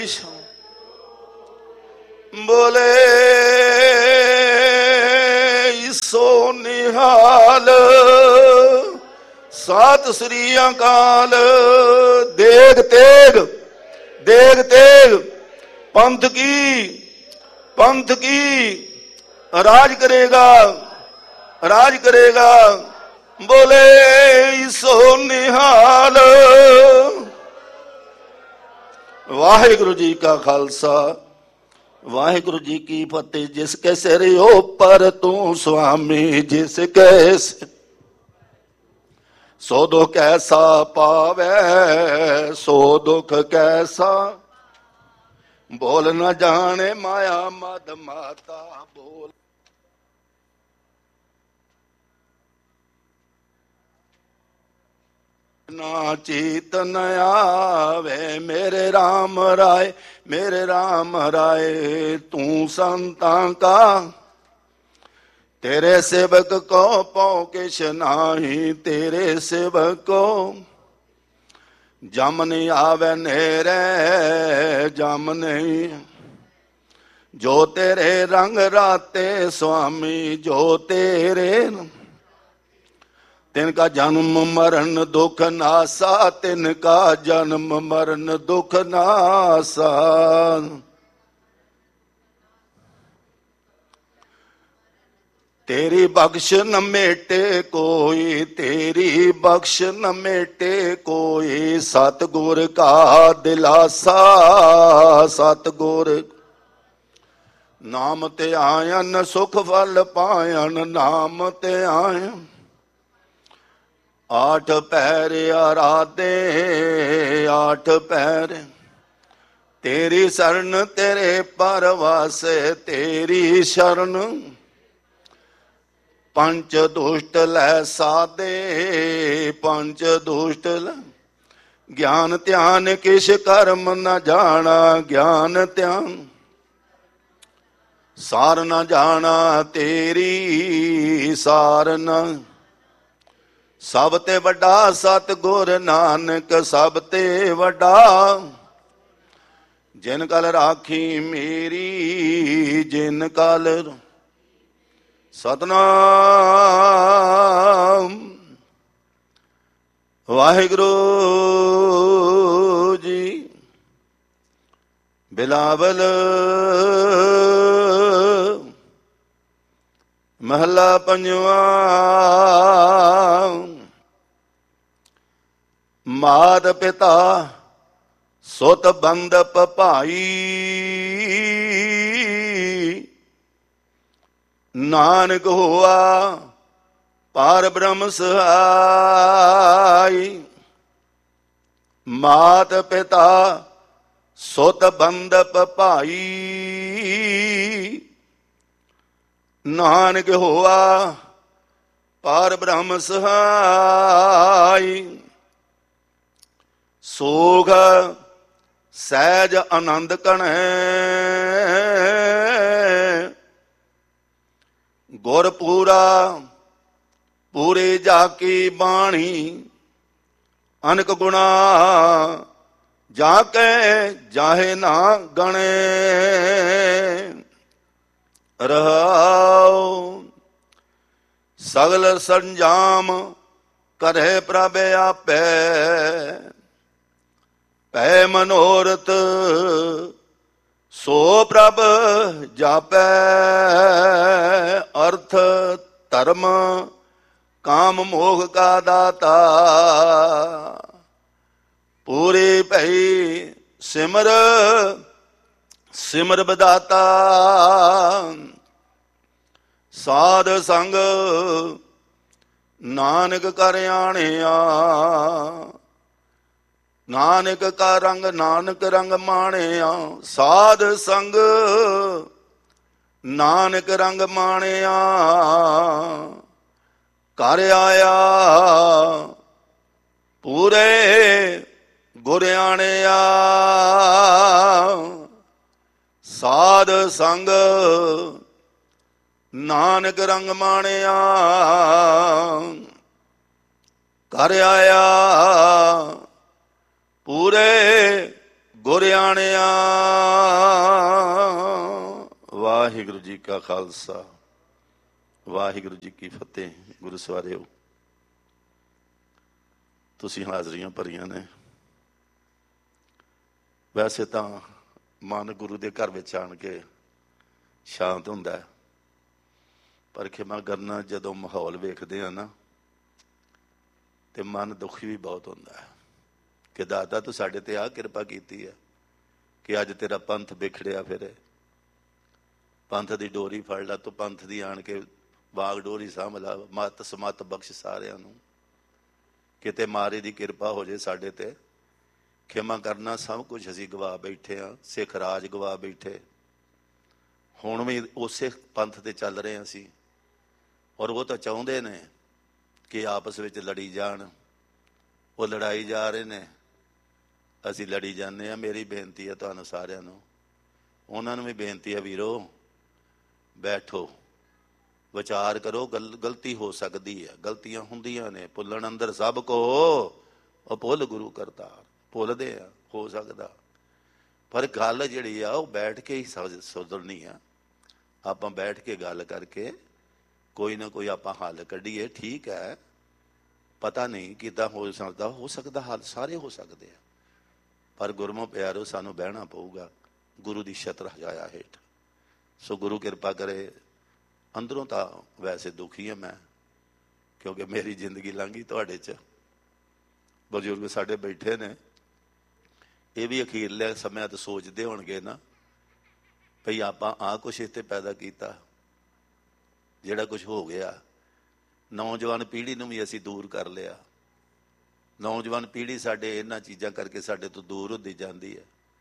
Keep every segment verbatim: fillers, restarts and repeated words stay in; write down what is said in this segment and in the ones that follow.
ਦੇਸ਼। ਬੋਲੇ ਸੋ ਨਿਹਾਲ। ਸਤਿ ਸ੍ਰੀ ਅਕਾਲ। ਦੇਗ ਤੇਗ ਦੇਗ ਤੇਗ ਪੰਥ ਕੀ ਪੰਥ ਕੀ ਰਾਜ ਕਰੇਗਾ ਰਾਜ ਕਰੇਗਾ। ਬੋਲੇ ਸੋ ਨਿਹਾਲ। ਵਾਹਿਗੁਰੂ ਜੀ ਕਾ ਖਾਲਸਾ ਵਾਹਿਗੁਰੂ ਜੀ ਕੀ ਫਤਿਹ। ਜਿਸ ਕੈ ਸਿਰ ਉਪਰ ਤੂੰ ਸੁਆਮੀ, ਜਿਸ ਕੈ ਸੋ ਦੁਖ ਕੈਸਾ ਪਾਵੈ, ਸੋ ਦੁਖ ਕੈਸਾ। ਬੋਲ ਨਾ ਜਾਣੇ ਮਾਇਆ ਮਦ ਮਾਤਾ, ਬੋਲ ਨਾ ਚੀਤ ਨ ਆਵੇ। ਮੇਰੇ ਰਾਮ ਰਾਏ ਮੇਰੇ ਰਾਮ ਰਾਏ, ਤੂੰ ਸੰਤਾਂ ਕਾ ਤੇਰੇ ਸੇਵਕ ਕੋ ਪਉ ਕਿਛ ਨਾਹੀ। ਤੇਰੇ ਸੇਵਕ ਕੋ ਜਮ ਨਹੀਂ ਆਵੇ ਨੇਰੇ, ਜਮ ਨਹੀਂ। ਜੋ ਤੇਰੇ ਰੰਗ ਰਾਤੇ ਸੁਆਮੀ, ਜੋ ਤੇਰੇ ਤਿਨ ਕਾ ਜਨਮ ਮਰਨ ਦੁਖ ਨਾਸਾ, ਤਿਨ ਕਾ ਜਨਮ ਮਰਨ ਦੁਖ ਨਾਸਾ। ਤੇਰੀ ਬਖਸ਼ ਨ ਮੇਟੇ ਕੋਈ, ਤੇਰੀ ਬਖਸ਼ ਨ ਮੇਟੇ ਕੋਈ। ਸਤਿਗੁਰ ਕਾ ਦਿਲਾਸਾ, ਸਤਿਗੁਰ ਨਾਮ ਤੇ ਆਇਨ ਸੁਖ ਫਲ ਪਾਇਨ, ਨਾਮ ਤੇ ਆਇਨ। ਆਠ ਪੈਰ ਆਰਾਧੇ ਆਠ ਪੈਰ, ਤੇਰੀ ਸ਼ਰਨ ਤੇਰੇ ਪਰਵਾਸੇ, ਤੇਰੀ ਸ਼ਰਨ। ਪੰਚ ਦੁਸ਼ਟ ਲੈ ਸਾਧੇ, ਪੰਚ ਦੁਸ਼ਟ ਲੈ। ਗਿਆਨ ਧਿਆਨ ਕਿਛ ਕਰਮ ਨ ਜਾਣਾ, ਗਿਆਨ ਧਿਆਨ ਸਾਰ ਨ ਜਾਣਾ ਤੇਰੀ, ਸਾਰ ਨ। ਸਭ ਤੇ ਵੱਡਾ ਸਤਿਗੁਰ ਨਾਨਕ, ਸਭ ਤੇ ਵੱਡਾ। ਜਿਨ ਕਲ ਰਾਖੀ ਮੇਰੀ, ਜਿਨ ਕਲ ਸਤਨਾਮ। ਵਾਹਿਗੁਰੂ ਜੀ। ਬਿਲਾਵਲ ਮਹਲਾ ਪੰਜਵਾ। ਮਾਤ ਪਿਤਾ ਸੁਤ ਬੰਧਪ ਭਾਈ, ਨਾਨਕ ਹੋਆ ਪਾਰ ਬ੍ਰਹਮ ਸਹਾਈ। ਮਾਤ ਪਿਤਾ ਸੁਤ ਬੰਧਪ ਭਾਈ, ਨਾਨਕ ਹੋਆ ਪਾਰ ਬ੍ਰਹਮ ਸਹਾਈ। ਸੋਗ ਸਹਿਜ ਆਨੰਦ ਕਣੈ, ਗੁਰ ਪੂਰਾ ਪੂਰੇ ਜਾ ਕੀ ਬਾਣੀ। ਅਨਕ ਗੁਣਾ ਜਾ ਕੇ ਜਾਹੇ ਨਾ ਗਣੇ, ਰਹਾਉ ਸਗਲ ਸੰਜਾਮ ਕਰੇ ਪ੍ਰਭ ਆਪੇ। ਪੈ ਮਨੋਰਥ ਸੋ ਪ੍ਰਭ ਜਾਪੈ, ਅਰਥ ਧਰਮ ਕਾਮ ਮੋਹ ਕਾ ਦਾਤਾ। ਪੂਰੇ ਭਈ ਸਿਮਰ ਸਿਮਰ ਬਦਾਤਾ। ਸਾਧ ਸੰਗ ਨਾਨਕ ਕਰ ਆਣਿਆ, ਨਾਨਕ ਕਾ ਰੰਗ ਨਾਨਕ ਰੰਗ ਮਾਣਿਆ। ਸਾਧ ਸੰਗ ਨਾਨਕ ਰੰਗ ਮਾਣਿਆ। ਕਰ ਆਇਆ ਪੂਰੇ ਗੁਰ ਆਣਿਆ। ਸਾਧ ਸੰਗ ਨਾਨਕ ਰੰਗ ਮਾਣਿਆ। ਕਰ ਆਇਆ ਪੂਰੇ ਗੁਰਿਆਣਿਆ। ਵਾਹਿਗੁਰੂ ਜੀ ਕਾ ਖਾਲਸਾ, ਵਾਹਿਗੁਰੂ ਜੀ ਕੀ ਫਤਿਹ। ਗੁਰੂ ਸਵਾਰਿਓ, ਤੁਸੀਂ ਹਾਜ਼ਰੀਆਂ ਭਰੀਆਂ ਨੇ। ਵੈਸੇ ਤਾਂ ਮਨ ਗੁਰੂ ਦੇ ਘਰ ਵਿੱਚ ਆਣ ਕੇ ਸ਼ਾਂਤ ਹੁੰਦਾ, ਪਰ ਖਿਮਾ ਕਰਨਾ ਜਦੋਂ ਮਾਹੌਲ ਵੇਖਦੇ ਆ ਨਾ ਤੇ ਮਨ ਦੁਖੀ ਵੀ ਬਹੁਤ ਹੁੰਦਾ ਹੈ ਕਿ ਦਾਤਾ ਤੂੰ ਸਾਡੇ ਤੇ ਆਹ ਕਿਰਪਾ ਕੀਤੀ ਹੈ ਕਿ ਅੱਜ ਤੇਰਾ ਪੰਥ ਵਿਖੜਿਆ ਫਿਰੇ। ਪੰਥ ਦੀ ਡੋਰੀ ਫੜ ਲਾ ਤੂੰ, ਪੰਥ ਦੀ ਆਣ ਕੇ ਵਾਗ ਡੋਰੀ ਸਾਂਭ ਲਾ, ਮੱਤ ਸਮੱਤ ਬਖਸ਼ ਸਾਰਿਆਂ ਨੂੰ, ਕਿਤੇ ਮਾਰੇ ਦੀ ਕਿਰਪਾ ਹੋ ਜੇ ਸਾਡੇ ਤੇ। ਖਿਮਾ ਕਰਨਾ, ਸਭ ਕੁਝ ਅਸੀਂ ਗਵਾ ਬੈਠੇ ਹਾਂ, ਸਿੱਖ ਰਾਜ ਗਵਾ ਬੈਠੇ, ਹੁਣ ਵੀ ਉਸੇ ਪੰਥ ਤੇ ਚੱਲ ਰਹੇ ਹਾਂ ਅਸੀਂ। ਔਰ ਉਹ ਤਾਂ ਚਾਹੁੰਦੇ ਨੇ ਕਿ ਆਪਸ ਵਿੱਚ ਲੜੀ ਜਾਣ, ਉਹ ਲੜਾਈ ਜਾ ਰਹੇ ਨੇ, ਅਸੀਂ ਲੜੀ ਜਾਂਦੇ ਹਾਂ। ਮੇਰੀ ਬੇਨਤੀ ਹੈ ਤੁਹਾਨੂੰ ਸਾਰਿਆਂ ਨੂੰ, ਉਹਨਾਂ ਨੂੰ ਵੀ ਬੇਨਤੀ ਹੈ, ਵੀਰੋ ਬੈਠੋ, ਵਿਚਾਰ ਕਰੋ। ਗਲ ਗਲਤੀ ਹੋ ਸਕਦੀ ਹੈ, ਗਲਤੀਆਂ ਹੁੰਦੀਆਂ ਨੇ, ਭੁੱਲਣ ਅੰਦਰ ਸਭ ਕੋ ਉਹ ਭੁੱਲ ਗੁਰੂ ਕਰਤਾਰ। ਭੁੱਲਦੇ ਆ, ਹੋ ਸਕਦਾ, ਪਰ ਗੱਲ ਜਿਹੜੀ ਆ ਉਹ ਬੈਠ ਕੇ ਹੀ ਸੁਧਰਨੀ ਆ। ਆਪਾਂ ਬੈਠ ਕੇ ਗੱਲ ਕਰਕੇ ਕੋਈ ਨਾ ਕੋਈ ਆਪਾਂ ਹੱਲ ਕੱਢੀਏ। ਠੀਕ ਹੈ, ਪਤਾ ਨਹੀਂ ਕਿੱਦਾਂ ਹੋ ਸਕਦਾ, ਹੋ ਸਕਦਾ ਹੱਲ ਸਾਰੇ ਹੋ ਸਕਦੇ ਆ, ਪਰ ਗੁਰਮੁਖ ਪਿਆਰੋ ਸਾਨੂੰ ਬਹਿਣਾ ਪਊਗਾ ਗੁਰੂ ਦੀ ਛਤਰ ਹਜਾਇਆ ਹੇਠ। ਸੋ ਗੁਰੂ ਕਿਰਪਾ ਕਰੇ। ਅੰਦਰੋਂ ਤਾਂ ਵੈਸੇ ਦੁਖੀ ਹਾਂ ਮੈਂ, ਕਿਉਂਕਿ ਮੇਰੀ ਜ਼ਿੰਦਗੀ ਲੰਘੀ ਤੁਹਾਡੇ 'ਚ। ਬਜ਼ੁਰਗ ਸਾਡੇ ਬੈਠੇ ਨੇ, ਇਹ ਵੀ ਅਖੀਰਲੇ ਸਮਿਆਂ ਤੇ ਸੋਚਦੇ ਹੋਣਗੇ ਨਾ ਭਈ ਆਪਾਂ ਆਹ ਕੁਛ ਇੱਥੇ ਪੈਦਾ ਕੀਤਾ, ਜਿਹੜਾ ਕੁਛ ਹੋ ਗਿਆ। ਨੌਜਵਾਨ ਪੀੜ੍ਹੀ ਨੂੰ ਵੀ ਅਸੀਂ ਦੂਰ ਕਰ ਲਿਆ। ਨੌਜਵਾਨ ਪੀੜ੍ਹੀ ਸਾਡੇ ਇਹਨਾਂ ਚੀਜ਼ਾਂ ਕਰਕੇ ਸਾਡੇ ਤੋਂ ਦੂਰ ਹੁੰਦੀ ਜਾਂਦੀ ਹੈ।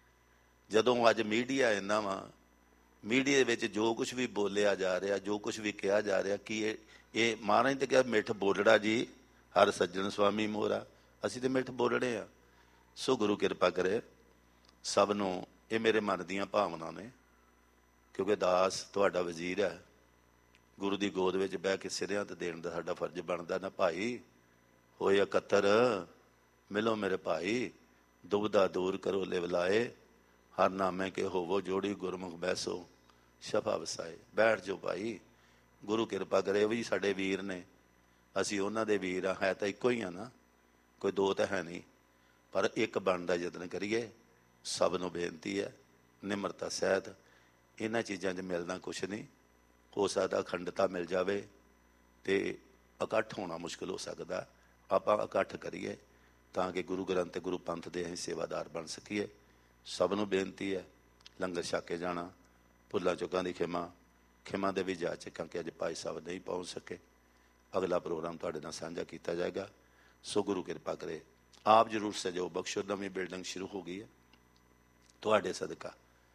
ਜਦੋਂ ਅੱਜ ਮੀਡੀਆ ਇੰਨਾ ਵਾ, ਮੀਡੀਆ ਵਿੱਚ ਜੋ ਕੁਛ ਵੀ ਬੋਲਿਆ ਜਾ ਰਿਹਾ, ਜੋ ਕੁਛ ਵੀ ਕਿਹਾ ਜਾ ਰਿਹਾ, ਕਿ ਇਹ ਇਹ ਮਹਾਰਾਜ ਤੇ ਕਿਹਾ ਮਿੱਠ ਬੋਲੜਾ ਜੀ ਹਰ ਸੱਜਣ ਸੁਆਮੀ ਮੋਰਾ। ਅਸੀਂ ਤੇ ਮਿੱਠ ਬੋਲੜੇ ਆ। ਸੋ ਗੁਰੂ ਕਿਰਪਾ ਕਰੇ ਸਭ ਨੂੰ। ਇਹ ਮੇਰੇ ਮਨ ਦੀਆਂ ਭਾਵਨਾ ਨੇ, ਕਿਉਂਕਿ ਦਾਸ ਤੁਹਾਡਾ ਵਜ਼ੀਰ ਹੈ। ਗੁਰੂ ਦੀ ਗੋਦ ਵਿੱਚ ਬਹਿ ਕੇ ਸਿਰਿਆਂ ਤੇ ਦੇਣ ਦਾ ਸਾਡਾ ਫਰਜ਼ ਬਣਦਾ ਨਾ। ਭਾਈ ਹੋਏ ਇਕੱਤਰ ਮਿਲੋ ਮੇਰੇ ਭਾਈ, ਦੁਬਦਾ ਦੂਰ ਕਰੋ ਲਿਵ ਲਾਏ, ਹਰ ਨਾਮੇ ਕੇ ਹੋਵੋ ਜੋੜੀ ਗੁਰਮੁਖ ਬੈਸੋ ਸ਼ਫਾ ਵਸਾਏ। ਬੈਠ ਜਾਓ ਭਾਈ, ਗੁਰੂ ਕਿਰਪਾ ਕਰੇ। ਉਹ ਵੀ ਸਾਡੇ ਵੀਰ ਨੇ, ਅਸੀਂ ਉਹਨਾਂ ਦੇ ਵੀਰ ਆ। ਹੈ ਤਾਂ ਇੱਕੋ ਹੀ ਆ ਨਾ, ਕੋਈ ਦੋ ਤਾਂ ਹੈ ਨਹੀਂ, ਪਰ ਇੱਕ ਬਣਨ ਦਾ ਯਤਨ ਕਰੀਏ। ਸਭ ਨੂੰ ਬੇਨਤੀ ਹੈ, ਨਿਮਰਤਾ ਸਹਿਤ। ਇਹਨਾਂ ਚੀਜ਼ਾਂ 'ਚ ਮਿਲਣਾ ਕੁਛ ਨਹੀਂ। ਹੋ ਸਕਦਾ ਅਖੰਡਤਾ ਮਿਲ ਜਾਵੇ ਤੇ ਇਕੱਠ ਹੋਣਾ ਮੁਸ਼ਕਿਲ ਹੋ ਸਕਦਾ। ਆਪਾਂ ਇਕੱਠ ਕਰੀਏ ਤਾਂ ਕਿ ਗੁਰੂ ਗ੍ਰੰਥ ਤੇ ਗੁਰੂ ਪੰਥ ਦੇ ਅਸੀਂ ਸੇਵਾਦਾਰ ਬਣ ਸਕੀਏ। ਸਭ ਨੂੰ ਬੇਨਤੀ ਹੈ, ਲੰਗਰ ਛਕ ਕੇ ਜਾਣਾ। ਭੁੱਲਾਂ ਚੁੱਕਾਂ ਦੀ ਖਿਮਾ ਖਿਮਾ ਦੇ ਵੀ ਜਾ ਚੱਕਾਂ ਕਿ ਅੱਜ ਭਾਈ ਸਾਹਿਬ ਨਹੀਂ ਪਹੁੰਚ ਸਕੇ। ਅਗਲਾ ਪ੍ਰੋਗਰਾਮ ਤੁਹਾਡੇ ਨਾਲ ਸਾਂਝਾ ਕੀਤਾ ਜਾਏਗਾ। ਸੋ ਗੁਰੂ ਕਿਰਪਾ ਕਰੇ, ਆਪ ਜ਼ਰੂਰ ਸਜੋ ਬਖਸ਼ੋ। ਨਵੀਂ ਬਿਲਡਿੰਗ ਸ਼ੁਰੂ ਹੋ ਗਈ ਹੈ ਤੁਹਾਡੇ ਸਦਕਾ।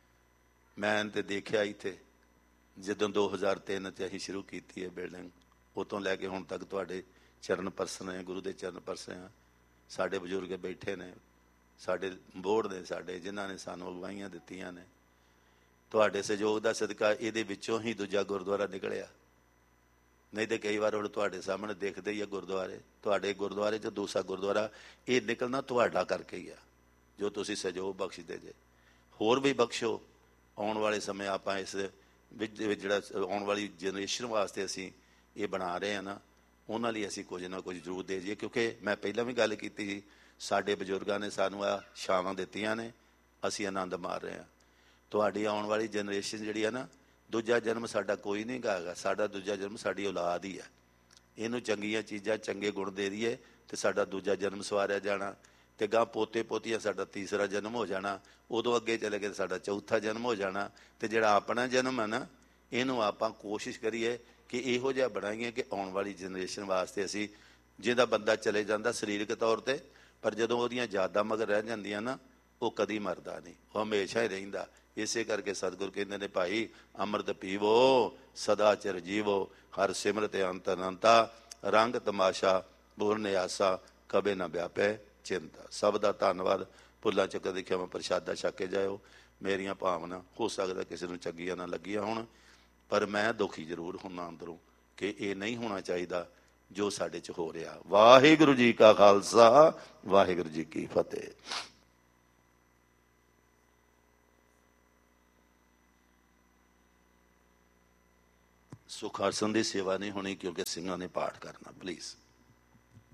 ਮੈਂ ਤੇ ਦੇਖਿਆ ਇੱਥੇ ਜਦੋਂ ਦੋ ਹਜ਼ਾਰ ਤਿੰਨ 'ਚ ਅਸੀਂ ਸ਼ੁਰੂ ਕੀਤੀ ਹੈ ਬਿਲਡਿੰਗ, ਉਤੋਂ ਲੈ ਕੇ ਹੁਣ ਤੱਕ ਤੁਹਾਡੇ ਚਰਨ ਪਰਸਨ ਹੈ, ਗੁਰੂ ਦੇ ਚਰਨ ਪਰਸਨ ਆ। ਸਾਡੇ ਬਜ਼ੁਰਗ ਬੈਠੇ ਨੇ, ਸਾਡੇ ਬੋਰਡ ਨੇ, ਸਾਡੇ ਜਿਨ੍ਹਾਂ ਨੇ ਸਾਨੂੰ ਅਗਵਾਈਆਂ ਦਿੱਤੀਆਂ ਨੇ। ਤੁਹਾਡੇ ਸਹਿਯੋਗ ਦਾ ਸਦਕਾ ਇਹਦੇ ਵਿੱਚੋਂ ਹੀ ਦੂਜਾ ਗੁਰਦੁਆਰਾ ਨਿਕਲਿਆ। ਨਹੀਂ ਤੇ ਕਈ ਵਾਰ ਹੁਣ ਤੁਹਾਡੇ ਸਾਹਮਣੇ ਦੇਖਦੇ ਹੀ ਆ ਗੁਰਦੁਆਰੇ, ਤੁਹਾਡੇ ਗੁਰਦੁਆਰੇ 'ਚ ਦੂਸਰਾ ਗੁਰਦੁਆਰਾ। ਇਹ ਨਿਕਲਣਾ ਤੁਹਾਡਾ ਕਰਕੇ ਹੀ ਆ, ਜੋ ਤੁਸੀਂ ਸਹਿਯੋਗ ਬਖਸ਼ਦੇ ਜੇ। ਹੋਰ ਵੀ ਬਖਸ਼ੋ। ਆਉਣ ਵਾਲੇ ਸਮੇਂ ਆਪਾਂ ਇਸ ਵਿੱਚ ਜਿਹੜਾ ਆਉਣ ਵਾਲੀ ਜਨਰੇਸ਼ਨ ਵਾਸਤੇ ਅਸੀਂ ਇਹ ਬਣਾ ਰਹੇ ਹਾਂ ਨਾ, ਉਹਨਾਂ ਲਈ ਅਸੀਂ ਕੁਝ ਨਾ ਕੁਝ ਜ਼ਰੂਰ ਦੇ ਜਾਈਏ। ਕਿਉਂਕਿ ਮੈਂ ਪਹਿਲਾਂ ਵੀ ਗੱਲ ਕੀਤੀ ਸੀ, ਸਾਡੇ ਬਜ਼ੁਰਗਾਂ ਨੇ ਸਾਨੂੰ ਆ ਛਾਵਾਂ ਦਿੱਤੀਆਂ ਨੇ, ਅਸੀਂ ਆਨੰਦ ਮਾਰ ਰਹੇ ਹਾਂ। ਤੁਹਾਡੀ ਆਉਣ ਵਾਲੀ ਜਨਰੇਸ਼ਨ ਜਿਹੜੀ ਆ ਨਾ, ਦੂਜਾ ਜਨਮ ਸਾਡਾ ਕੋਈ ਨਹੀਂ ਹੈਗਾ। ਸਾਡਾ ਦੂਜਾ ਜਨਮ ਸਾਡੀ ਔਲਾਦ ਹੀ ਆ। ਇਹਨੂੰ ਚੰਗੀਆਂ ਚੀਜ਼ਾਂ, ਚੰਗੇ ਗੁਣ ਦੇ ਦਈਏ ਤੇ ਸਾਡਾ ਦੂਜਾ ਜਨਮ ਸਵਾਰਿਆ ਜਾਣਾ। ਤੇ ਗਾਂ ਪੋਤੇ ਪੋਤੀਆਂ ਸਾਡਾ ਤੀਸਰਾ ਜਨਮ ਹੋ ਜਾਣਾ। ਉਦੋਂ ਅੱਗੇ ਚਲੇ ਗਏ ਸਾਡਾ ਚੌਥਾ ਜਨਮ ਹੋ ਜਾਣਾ। ਤੇ ਜਿਹੜਾ ਆਪਣਾ ਜਨਮ ਹੈ ਨਾ, ਇਹਨੂੰ ਆਪਾਂ ਕੋਸ਼ਿਸ਼ ਕਰੀਏ ਕਿ ਇਹੋ ਜਿਹਾ ਬਣਾਈਏ ਕਿ ਆਉਣ ਵਾਲੀ ਜਨਰੇਸ਼ਨ ਵਾਸਤੇ ਅਸੀਂ, ਜਿਹਦਾ ਬੰਦਾ ਚਲੇ ਜਾਂਦਾ ਸਰੀਰਕ ਤੌਰ ਤੇ, ਪਰ ਜਦੋਂ ਉਹਦੀਆਂ ਯਾਦਾਂ ਮਗਰ ਰਹਿ ਜਾਂਦੀਆਂ ਨਾ, ਉਹ ਕਦੀ ਮਰਦਾ ਨਹੀਂ, ਉਹ ਹਮੇਸ਼ਾ ਹੀ ਰਹਿੰਦਾ। ਇਸੇ ਕਰਕੇ ਸਤਿਗੁਰ ਕਹਿੰਦੇ ਨੇ, ਭਾਈ ਅੰਮ੍ਰਿਤ ਪੀਵੋ ਸਦਾ ਚਿਰ ਜੀਵੋ, ਹਰ ਸਿਮਰਤ ਅੰਤ ਅਨੰਤਾ, ਰੰਗ ਤਮਾਸ਼ਾ ਬੁਰ ਨਿਆਸਾ, ਕਬੇ ਨਾ ਵਿਆਪੈ ਚਿੰਤਾ। ਸਭ ਦਾ ਧੰਨਵਾਦ। ਭੁੱਲਾਂ ਚੱਕਰ ਦੇਖਿਆ ਮੈਂ ਪ੍ਰਸ਼ਾਦਾ ਛਕ ਕੇ ਜਾਇਓ। ਮੇਰੀਆਂ ਭਾਵਨਾ ਹੋ ਸਕਦਾ ਕਿਸੇ ਨੂੰ ਚੰਗੀਆਂ ਨਾ ਲੱਗੀਆਂ ਹੋਣ, ਪਰ ਮੈਂ ਦੁਖੀ ਜ਼ਰੂਰ ਹੁੰਦਾ ਅੰਦਰੋਂ ਕਿ ਇਹ ਨਹੀਂ ਹੋਣਾ ਚਾਹੀਦਾ ਜੋ ਸਾਡੇ 'ਚ ਹੋ ਰਿਹਾ। ਵਾਹਿਗੁਰੂ ਜੀ ਕਾ ਖਾਲਸਾ, ਵਾਹਿਗੁਰੂ ਜੀ ਕੀ ਫਤਿਹ। ਸੁਖਾਸਨ ਦੀ ਸੇਵਾ ਨਹੀਂ ਹੋਣੀ ਕਿਉਂਕਿ ਸਿੰਘਾਂ ਨੇ ਪਾਠ ਕਰਨਾ। ਪਲੀਜ਼।